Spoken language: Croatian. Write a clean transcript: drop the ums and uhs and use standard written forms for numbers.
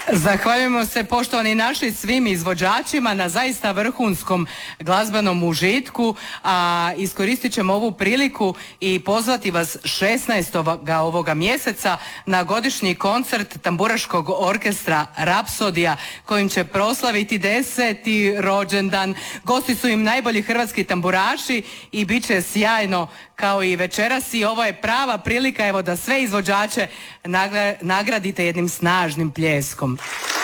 Zahvaljujemo se poštovani naši svim izvođačima na zaista vrhunskom glazbenom užitku, a iskoristit ćemo ovu priliku i pozvati vas 16. ovoga mjeseca na godišnji koncert Tamburaškog orkestra Rapsodija kojim će proslaviti 10. rođendan. Gosti su im najbolji hrvatski tamburaši i bit će sjajno kao i večeras i ovo je prava prilika evo da sve izvođače nagradite jednim snažnim pljeskom.